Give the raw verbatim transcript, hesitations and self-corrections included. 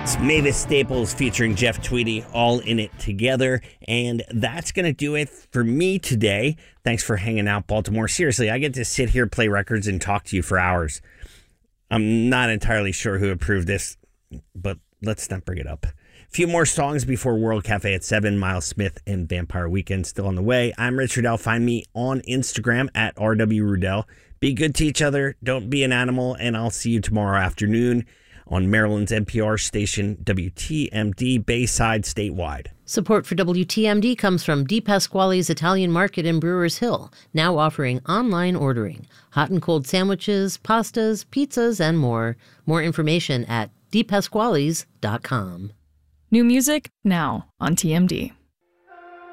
Mavis Staples featuring Jeff Tweedy, all in it together. And that's going to do it for me today. Thanks for hanging out, Baltimore. Seriously, I get to sit here, play records, and talk to you for hours. I'm not entirely sure who approved this, but let's not bring it up. A few more songs before World Cafe at seven. Miles Smith and Vampire Weekend still on the way. I'm Rich Rudell. Find me on Instagram at R W Rudell. Be good to each other. Don't be an animal. And I'll see you tomorrow afternoon on Maryland's N P R station, W T M D, Bayside statewide. Support for W T M D comes from Di Pasquale's Italian Market in Brewers Hill, now offering online ordering. Hot and cold sandwiches, pastas, pizzas, and more. More information at di pasquales dot com. New music now on T M D.